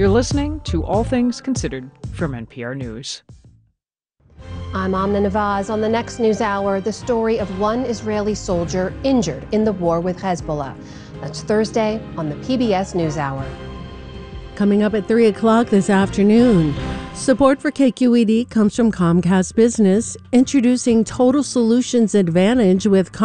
You're listening to All Things Considered from NPR News. I'm Amna Nawaz. On the next news hour, the story of one Israeli soldier injured in the war with Hezbollah. That's Thursday on the PBS NewsHour. Coming up at 3 o'clock this afternoon, support for KQED comes from Comcast Business, introducing Total Solutions Advantage with